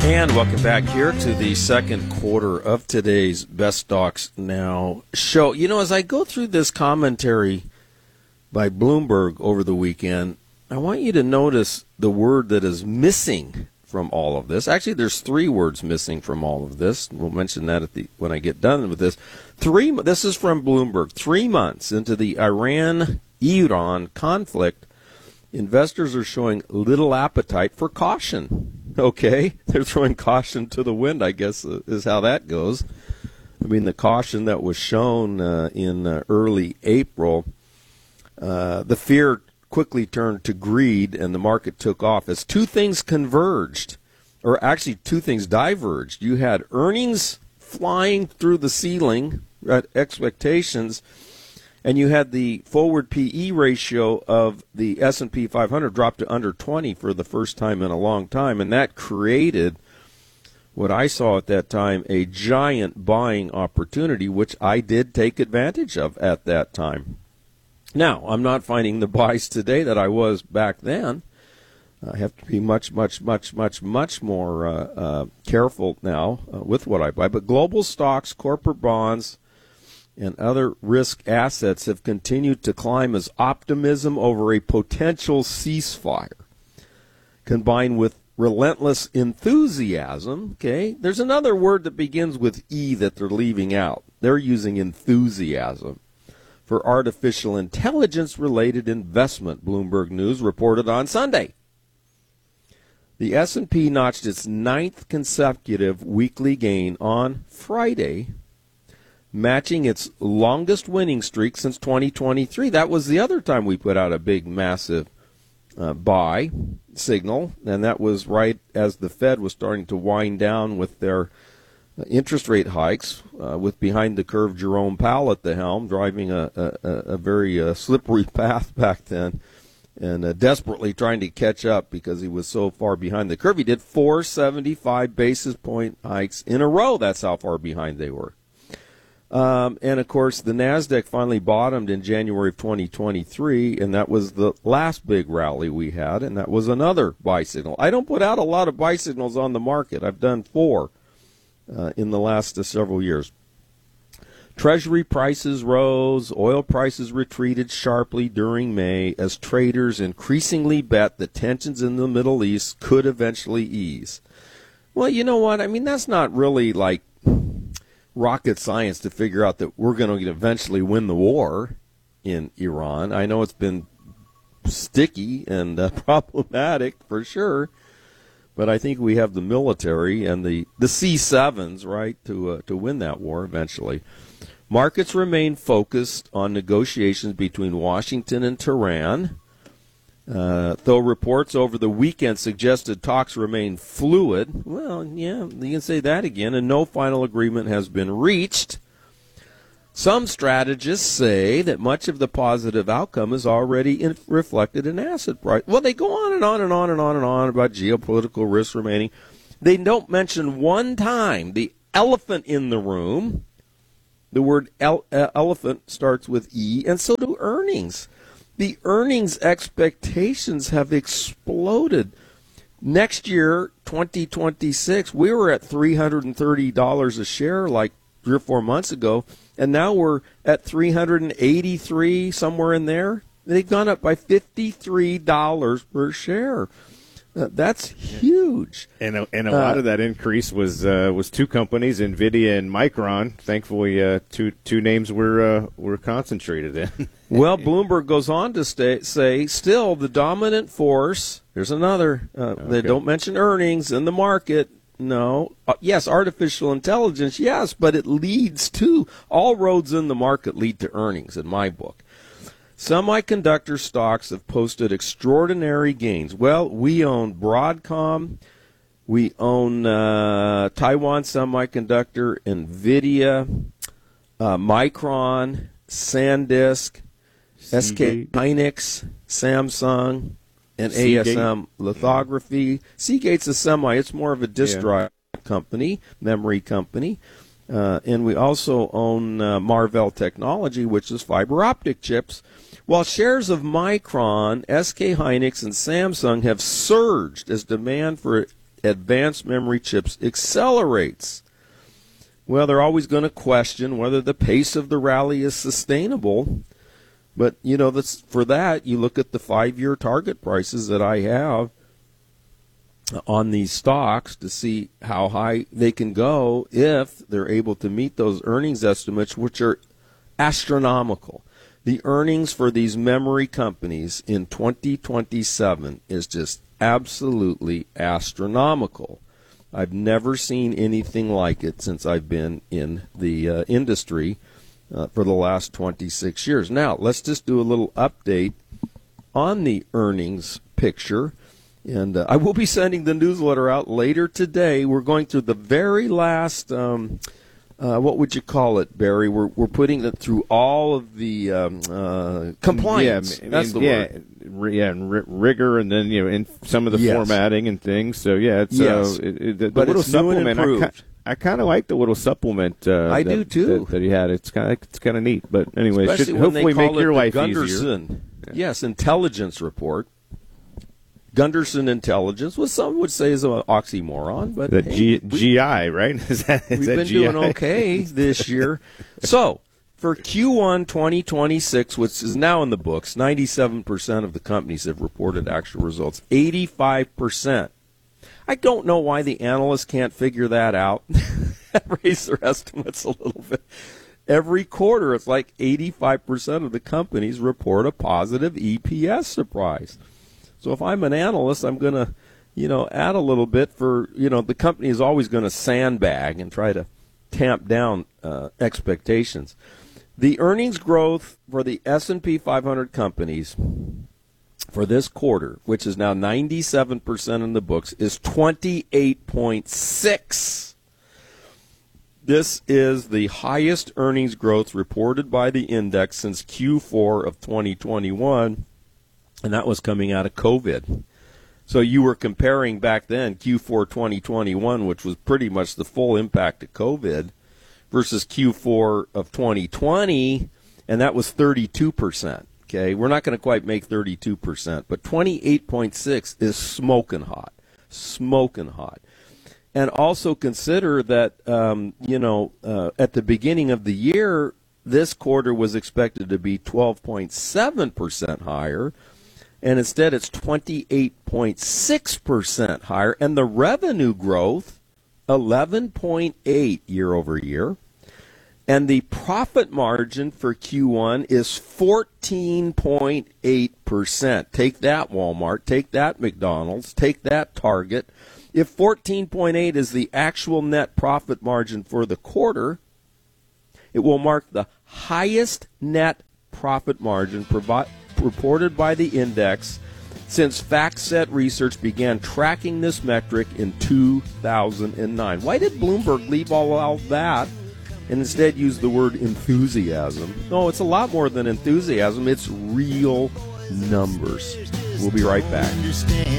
And welcome back here to the second quarter of today's Best Stocks Now show. You know, as I go through this commentary by Bloomberg over the weekend, I want you to notice the word that is missing from all of this. Actually, there's three words missing from all of this. We'll mention that when I get done with this. This is from Bloomberg. 3 months into the Iran-Iran conflict, investors are showing little appetite for caution. Okay, they're throwing caution to the wind, I guess, is how that goes. I mean, the caution that was shown in early April, the fear quickly turned to greed, and the market took off as two things converged, or actually two things diverged. You had earnings flying through the ceiling at expectations, and you had the forward PE ratio of the S&P 500 drop to under 20 for the first time in a long time, and that created what I saw at that time a giant buying opportunity, which I did take advantage of at that time. Now, I'm not finding the buys today that I was back then. I have to be much more careful now with what I buy. But global stocks, corporate bonds, and other risk assets have continued to climb as optimism over a potential ceasefire, combined with relentless enthusiasm. Okay, there's another word that begins with E that they're leaving out. They're using enthusiasm for artificial intelligence-related investment, Bloomberg News reported on Sunday. The S&P notched its 9th consecutive weekly gain on Friday, matching its longest winning streak since 2023. That was the other time we put out a big, massive buy signal, and that was right as the Fed was starting to wind down with their interest rate hikes, with behind-the-curve Jerome Powell at the helm, driving a very slippery path back then, and desperately trying to catch up because he was so far behind the curve. He did 475 basis point hikes in a row. That's how far behind they were. And, of course, the NASDAQ finally bottomed in January of 2023, and that was the last big rally we had, and that was another buy signal. I don't put out a lot of buy signals on the market. I've done 4 in the last several years. Treasury prices rose. Oil prices retreated sharply during May as traders increasingly bet that tensions in the Middle East could eventually ease. Well, you know what? I mean, that's not really like rocket science to figure out that we're going to eventually win the war in Iran. I know it's been sticky and problematic for sure, but I think we have the military and the C-7s, right, to win that war eventually. Markets remain focused on negotiations between Washington and Tehran, though reports over the weekend suggested talks remain fluid. Well, yeah, you can say that again, and no final agreement has been reached. Some strategists say that much of the positive outcome is already reflected in asset price. Well, they go on and on and on and on and on about geopolitical risks remaining. They don't mention one time the elephant in the room. The word elephant starts with E, and so do earnings. The earnings expectations have exploded. Next year, 2026, we were at $330 a share like 3 or 4 months ago, and now we're at $383, somewhere in there. They've gone up by $53 per share. That's huge. And a lot of that increase was 2 companies, NVIDIA and Micron. Thankfully, two names were concentrated in. Well, Bloomberg goes on to say, still the dominant force. There's another. They don't mention earnings in the market. No. Yes, artificial intelligence, yes, but it leads to, all roads in the market lead to earnings in my book. Semiconductor stocks have posted extraordinary gains. Well, we own Broadcom. We own Taiwan Semiconductor, NVIDIA, Micron, SanDisk, SK Hynix, Samsung, and Seagate. ASM Lithography. Seagate's a semi. It's more of a disk drive company, memory company. And we also own Marvell Technology, which is fiber optic chips. While shares of Micron, SK Hynix, and Samsung have surged as demand for advanced memory chips accelerates. Well, they're always going to question whether the pace of the rally is sustainable. But, for that, you look at the 5-year target prices that I have on these stocks to see how high they can go if they're able to meet those earnings estimates, which are astronomical. The earnings for these memory companies in 2027 is just absolutely astronomical. I've never seen anything like it since I've been in the industry for the last 26 years. Now, let's just do a little update on the earnings picture. And I will be sending the newsletter out later today. We're going through the very last, what would you call it, Barry? We're putting it through all of the compliance. Yeah, that's the word. Rigor, and then in some of the formatting and things. So it's the but little it's new and supplement. improved. I kind of like the little supplement. I do too. That he had. It's kind of neat. But anyway, it should when hopefully they call make your it life the easier. Gunderson, yes, intelligence report. Gunderson Intelligence, what some would say is an oxymoron, but the GI, right? We've been doing okay this year. So, for Q1 2026, which is now in the books, 97% of the companies have reported actual results. 85%. I don't know why the analysts can't figure that out. Raise their estimates a little bit. Every quarter, it's like 85% of the companies report a positive EPS surprise. So if I'm an analyst, I'm going to, add a little bit for, the company is always going to sandbag and try to tamp down expectations. The earnings growth for the S&P 500 companies for this quarter, which is now 97% in the books, is 28.6. This is the highest earnings growth reported by the index since Q4 of 2021. And that was coming out of COVID. So you were comparing back then Q4 2021, which was pretty much the full impact of COVID, versus Q4 of 2020, and that was 32%. Okay, we're not going to quite make 32%, but 28.6 is smoking hot. And also consider that, at the beginning of the year, this quarter was expected to be 12.7% higher. And instead, it's 28.6% higher. And the revenue growth, 11.8 year over year. And the profit margin for Q1 is 14.8%. Take that, Walmart. Take that, McDonald's. Take that, Target. If 14.8 is the actual net profit margin for the quarter, it will mark the highest net profit margin reported by the index since FactSet Research began tracking this metric in 2009. Why did Bloomberg leave all of that and instead use the word enthusiasm? No, it's a lot more than enthusiasm. It's real numbers. We'll be right back.